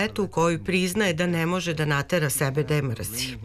kabaretu u kojoj priznaje da ne može da natera sebe da je mrzi.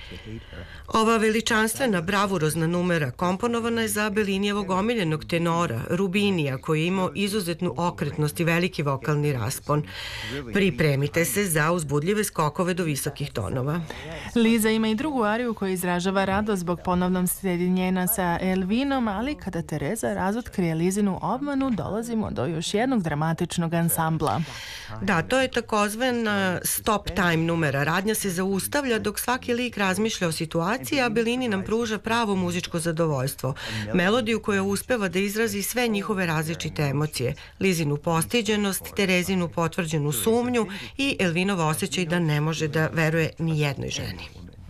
Ova veličanstvena, bravurozna numera komponovana je za Bellinijevog omiljenog tenora Rubinija, koji je imao izuzetnu okretnost i veliki vokalni raspon. Pripremite se za uzbudljive skokove do visokih tonova. Liza ima i drugu ariju koja izražava radost zbog ponovnom sjedinjenja sa Elvinom, ali kada Tereza razotkrije Lizinu obmanu, dolazimo do još jednog dramatičnog ansambla. Da, to je takozvana stop time numera. Radnja se zaustavlja dok svaki lik razmišlja o situaciji, a Bellini nam pruža pravo muzičko zadovoljstvo. Melodiju koja uspeva da izrazi sve njihove različite emocije. Lizinu postiđenost, Terezinu potvrđenu sumnju i Elvinov osjećaj da ne može da veruje ni jednoj ženi.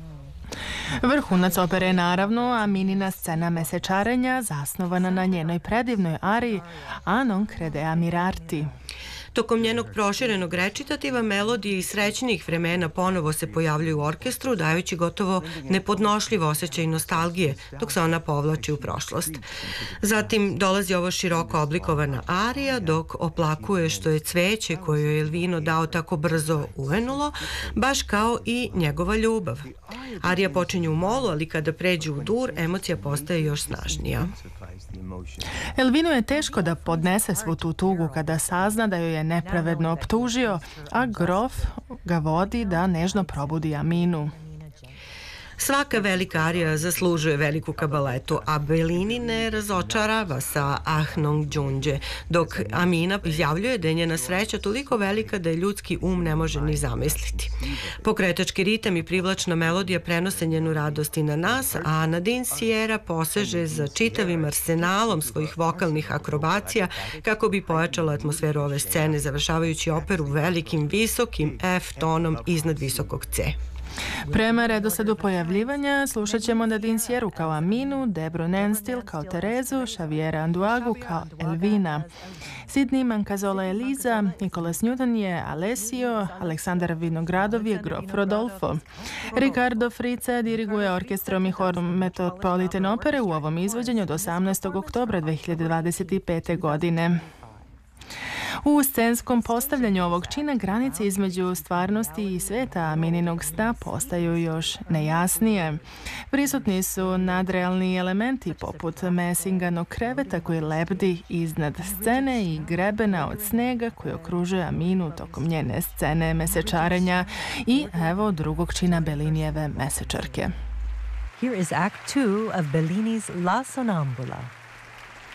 Vrhunac opere je naravno Aminina scena mesečarenja, zasnovana na njenoj predivnoj ariji A non credea mirarti. Tokom njenog proširenog recitativa melodije iz srećnijih vremena ponovo se pojavljuju u orkestru, dajući gotovo nepodnošljiv osjećaj nostalgije, dok se ona povlači u prošlost. Zatim dolazi ovo široko oblikovana arija, dok oplakuje što je cveće koje je Elvino dao tako brzo uvenulo, baš kao i njegova ljubav. Arija počinje u molu, ali kada pređe u dur, emocija postaje još snažnija. Elvinu je teško da podnese svu tu tugu kada sazna da joj je nepravedno optužio, a grof ga vodi da nežno probudi Aminu. Svaka velika arija zaslužuje veliku kabaletu, a Bellini ne razočarava sa Ah non giunge, dok Amina izjavljuje da je njena sreća toliko velika da je ljudski um ne može ni zamisliti. Pokretački ritam i privlačna melodija prenose njenu radost i na nas, a Nadine Sierra poseže za čitavim arsenalom svojih vokalnih akrobacija kako bi pojačala atmosferu ove scene, završavajući operu velikim visokim F tonom iznad visokog C. Prema redosledu pojavljivanja slušat ćemo Nadine Sierru kao Aminu, Debru Nenstil kao Terezu, Xaviera Anduagu kao Elvina. Sidney Mancazola je Liza, Nicholas Newton je Alessio, Aleksandar Vinogradov je grof Rodolfo. Ricardo Frica diriguje orkestrom i horom Metropolitan opere u ovom izvođenju od 18. oktobra 2025. godine. U scenskom postavljanju ovog čina granice između stvarnosti i sveta Amininog sna postaju još nejasnije. Prisutni su nadrealni elementi poput mesinganog kreveta koji lebdi iznad scene i grebena od snega koji okružuje Aminu tokom njene scene mesečarenja i evo drugog čina Bellinijeve mesečarke. Here is Act 2 of Bellini's La Sonnambula.